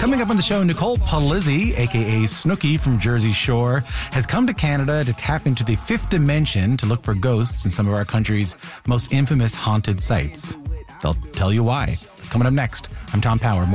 Coming up on the show, Nicole Palizzi, a.k.a. Snooki from Jersey Shore, has come to Canada to tap into the fifth dimension to look for ghosts in some of our country's most infamous haunted sites. They'll tell you why. It's coming up next. I'm Tom Power.